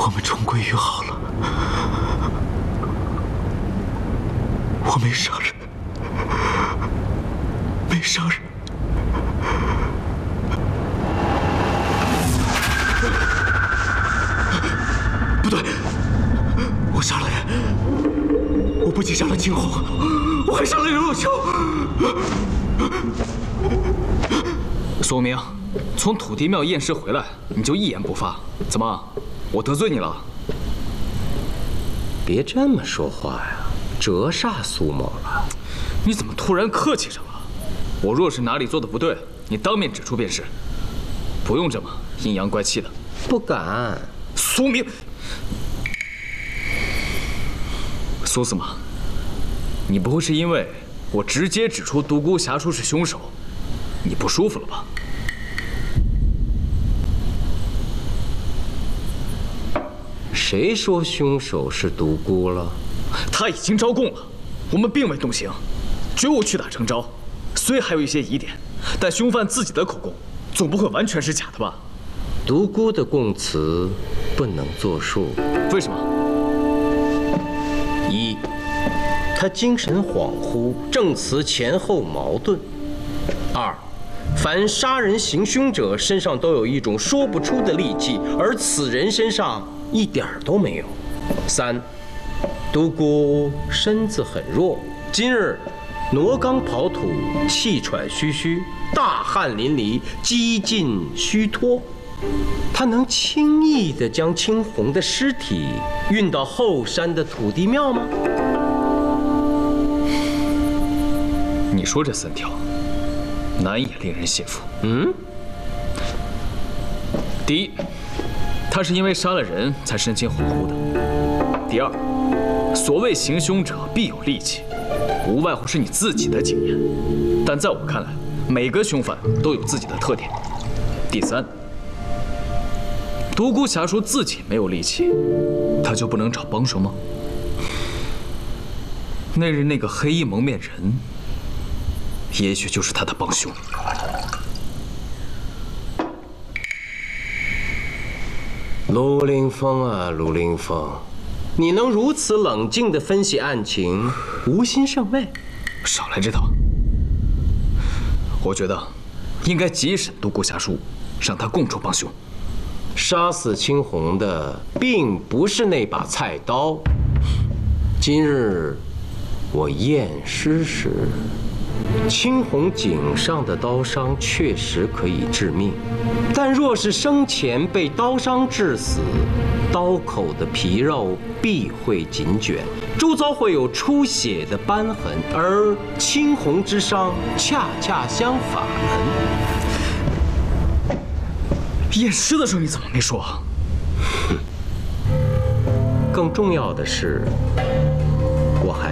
我们重归于好了。我没杀人，没杀人。不对，我杀了人。我不仅杀了青红，我还杀了刘若秋。 苏明，从土地庙验尸回来，你就一言不发，怎么？我得罪你了？ 别这么说话呀，折煞苏某了。 你怎么突然客气上了？我若是哪里做的不对，你当面指出便是，不用这么阴阳怪气的。 不敢。 苏明，苏司马，你不会是因为我直接指出独孤侠叔是凶手，你不舒服了吧？ 谁说凶手是独孤了？ 他已经招供了，我们并未动刑，只有我屈打成招。虽还有一些疑点，但凶犯自己的口供总不会完全是假的吧？ 独孤的供词不能作数。 为什么？ 一，他精神恍惚，证词前后矛盾。二，凡杀人行凶者身上都有一种说不出的戾气，而此人身上一点都没有。三，独孤身子很弱，今日挪缸刨土，气喘吁吁，大汗淋漓，几近虚脱。他能轻易地将青红的尸体运到后山的土地庙吗？ 你说这3条，难以令人信服。第一，他是因为杀了人才神情恍惚的；第二，所谓行凶者必有戾气，无外乎是你自己的经验，但在我看来，每个凶犯都有自己的特点；第三，独孤侠叔自己没有戾气，他就不能找帮手吗？那日那个黑衣蒙面人，也许就是他的帮凶。 卢凌风啊，卢凌风，你能如此冷静地分析案情，无心甚慰。 少来这套！我觉得应该急审独孤侠叔，让他供出帮凶。 杀死青红的并不是那把菜刀。今日我验尸时，青红颈上的刀伤确实可以致命，但若是生前被刀伤致死，刀口的皮肉必会紧卷，周遭会有出血的斑痕，而青红之伤恰恰相反。 验尸的时候你怎么没说？ 更重要的是，